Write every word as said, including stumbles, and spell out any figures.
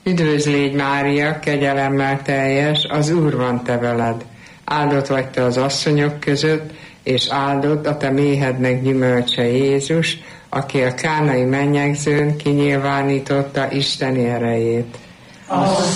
Üdvözlégy Mária, kegyelemmel teljes, az Úr van te veled. Áldott vagy te az asszonyok között, és áldott a te méhednek gyümölcse Jézus, aki a kánai mennyegzőn kinyilvánította Isteni erejét. Az